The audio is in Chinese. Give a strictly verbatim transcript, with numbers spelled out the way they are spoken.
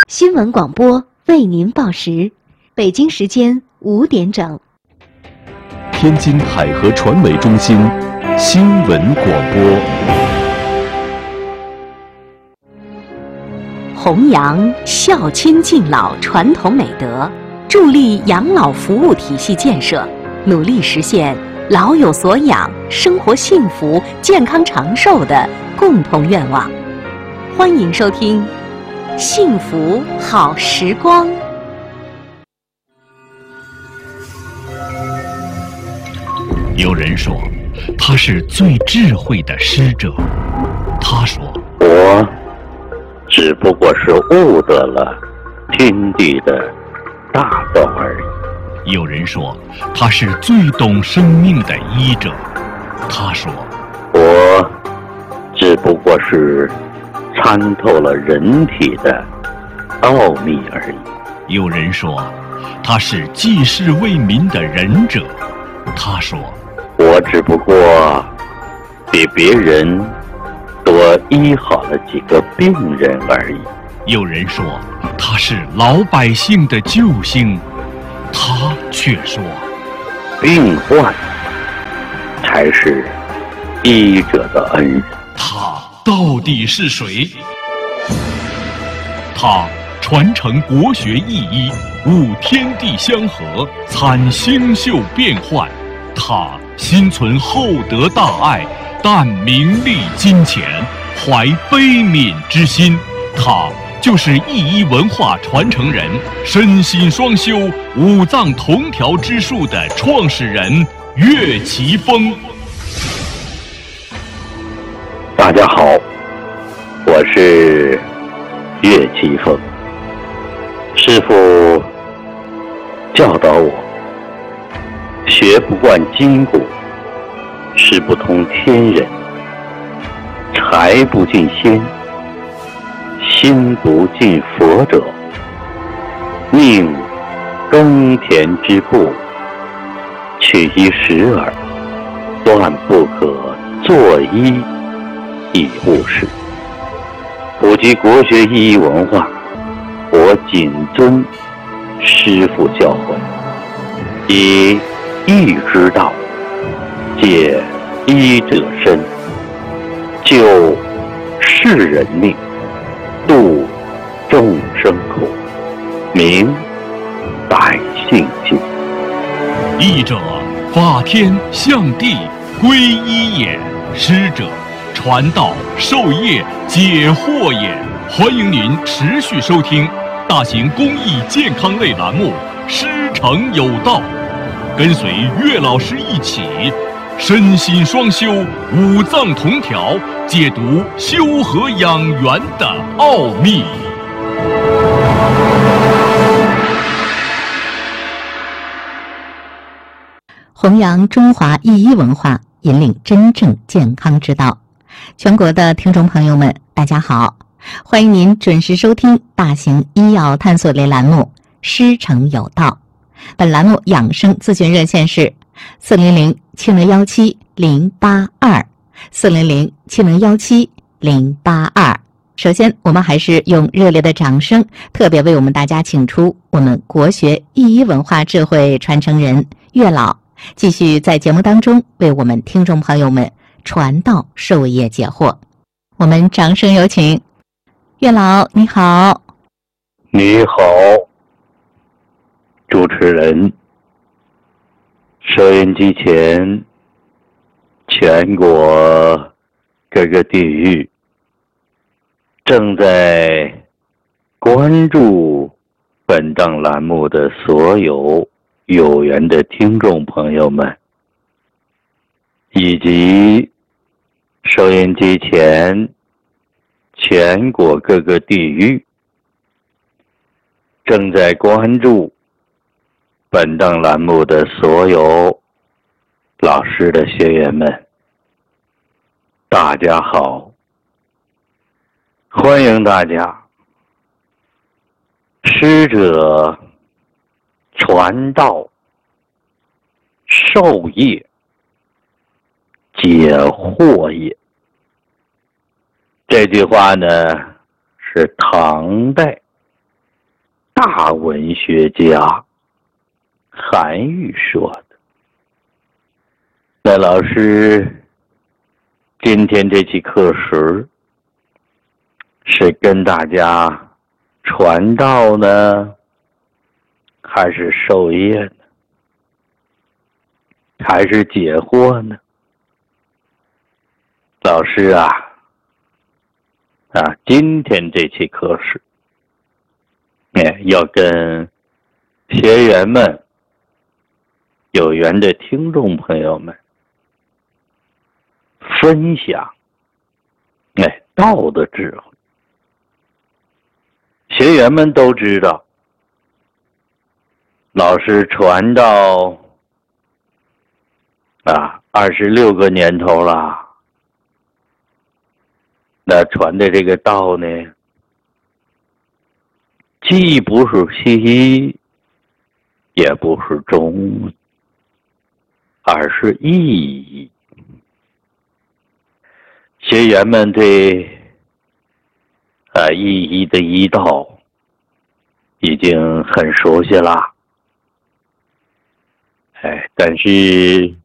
新闻广播为您报时，北京时间五点整。 天津海河传媒中心新闻广播。 弘扬孝亲敬老传统美德，助力养老服务体系建设，努力实现老有所养、生活幸福、健康长寿的共同愿望。欢迎收听《幸福好时光》。 有人说，他是最智慧的师者。他说， 我只不过是悟得了天地的大道而已。 有人说，他是最懂生命的医者。他说， 我只不过是参透了人体的奥秘而已。 有人说，他是济世为民的仁者。他说， 我只不过比别人多医好了几个病人而已。 有人说，他是老百姓的救星。他却说， 病患才是医者的恩人。 他到底是谁？他传承国学意医，悟天地相合，参星宿变幻。他心存厚德大爱，淡名利金钱，怀悲悯之心。他就是意医文化传承人，身心双修、五脏同调之术的创始人岳奇峰。 大家好，我是岳奇峰。师父教导我，学不惯筋骨，识不通天人，财不进仙，心不进佛者，宁耕田之步，取一时耳，断不可作医以务事。普及国学意义文化，我谨遵师父教诲，以医之道解医者身，救世人命，度众生苦，明百姓心。 医者，法天象地，归一也；师者，传道授业解惑也。欢迎您持续收听大型公益健康类栏目《师承有道》，跟随岳老师一起身心双修、五脏同调，解读修和养元的奥秘。 弘扬中华医医文化，引领真正健康之道。全国的听众朋友们，大家好，欢迎您准时收听大型医药探索类栏目《师承有道》。本栏目养生咨询热线是四零零七零幺七零八二，四零零七零幺七零八二。首先，我们还是用热烈的掌声，特别为我们大家请出我们国学意医文化智慧传承人岳老，继续在节目当中为我们听众朋友们传道授业解惑。我们掌声有请岳老，你好。 你好，主持人，收音机前全国各个地域正在关注本档栏目的所有有缘的听众朋友们，以及收音机前全国各个地域正在关注本档栏目的所有老师的学员们，大家好，欢迎大家。师者，传道授业解惑也。这句话呢，是唐代大文学家韩愈说的。那老师今天这期课时是跟大家传道呢，还是授业呢，还是解惑呢？老师啊啊，今天这期课时哎，要跟学员们、有缘的听众朋友们分享哎道的智慧。学员们都知道，老师传道啊二十六个年头了，那传的这个道呢，既不是西，也不是中，而是意。学员们对啊意义的一道已经很熟悉了，哎，但是